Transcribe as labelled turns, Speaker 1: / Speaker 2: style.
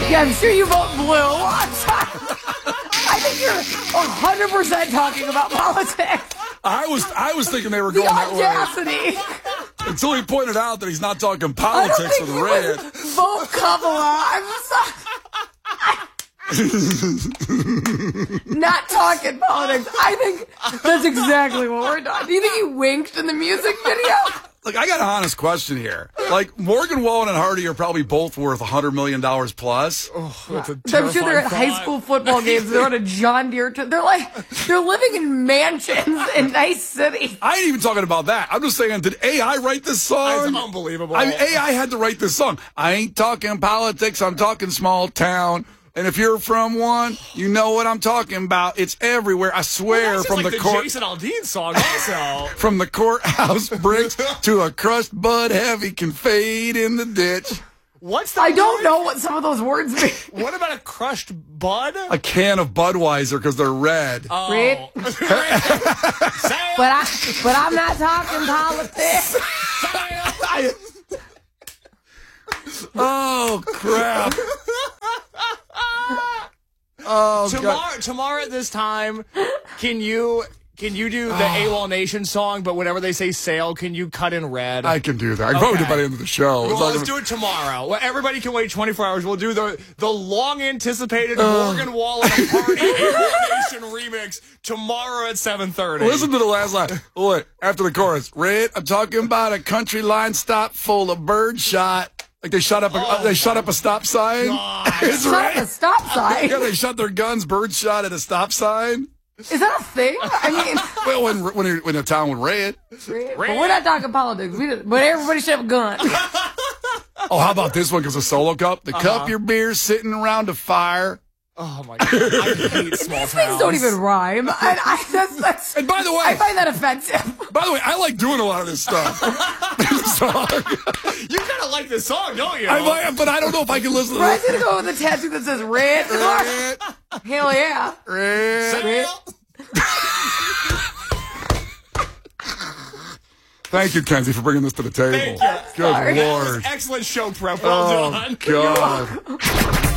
Speaker 1: Yeah, I'm sure you vote blue. I think you're 100% talking about politics.
Speaker 2: I was thinking they were
Speaker 1: The
Speaker 2: going that
Speaker 1: audacity.
Speaker 2: way. Until he pointed out that he's not talking politics with red.
Speaker 1: Vote Kamala. I'm sorry. Not talking politics. I think that's exactly what we're talking. Do you think he winked in the music video?
Speaker 2: Look, I got an honest question here. Like, Morgan Wallen and Hardy are probably both worth $100 million plus.
Speaker 3: Oh, that's a
Speaker 1: I'm sure they're at high school football games. They're on a John Deere. They're living in mansions in nice cities.
Speaker 2: I ain't even talking about that. I'm just saying, did AI write this song?
Speaker 3: That's unbelievable.
Speaker 2: AI had to write this song. I ain't talking politics. I'm talking small town. And if you're from one, you know what I'm talking about. It's everywhere. I swear,
Speaker 3: well,
Speaker 2: from
Speaker 3: like
Speaker 2: the court,
Speaker 3: Jason Aldean song also.
Speaker 2: from the courthouse bricks to a crushed Bud Heavy can fade in the ditch.
Speaker 3: What's that?
Speaker 1: I don't know what some of those words mean.
Speaker 3: What about a crushed Bud?
Speaker 2: A can of Budweiser because they're red.
Speaker 3: Oh.
Speaker 1: Red. But I'm not talking politics.
Speaker 2: Oh crap! Oh,
Speaker 3: tomorrow at this time, can you do the AWOL Nation song, but whenever they say sail, can you cut in red?
Speaker 2: I can do that. I can probably do it by the end of the show.
Speaker 3: Well, let's do it tomorrow. Well, everybody can wait 24 hours. We'll do the long-anticipated Morgan Wallen Party AWOL Nation remix tomorrow at 7:30.
Speaker 2: Listen to the last line. Look, after the chorus. Red, I'm talking about a country line stop full of bird shot. Like they shot up a stop sign. It's
Speaker 1: Shut
Speaker 2: red.
Speaker 1: up a stop sign.
Speaker 2: Yeah, they shot their guns, bird shot at a stop sign.
Speaker 1: Is that a thing? I mean,
Speaker 2: Well, when the town went red.
Speaker 1: but we're not talking politics. But everybody should have a gun.
Speaker 2: Oh, how about this one? Because a solo cup. The cup your beer sitting around a fire.
Speaker 3: Oh my God! I hate small towns.
Speaker 1: Things don't even rhyme. That's,
Speaker 2: And by the way,
Speaker 1: I find that offensive.
Speaker 2: By the way, I like doing a lot of this stuff.
Speaker 3: You kind of like this song, don't you?
Speaker 2: But I don't know if I can listen to
Speaker 1: Brian's
Speaker 2: this.
Speaker 1: gonna go with a tattoo that says red.
Speaker 2: Red,
Speaker 1: Hell yeah.
Speaker 2: red. Thank you, Kenzie, for bringing this to the table.
Speaker 3: Thank you.
Speaker 2: Good
Speaker 1: Sorry.
Speaker 2: Lord.
Speaker 3: Excellent show prep. Well done.
Speaker 2: God.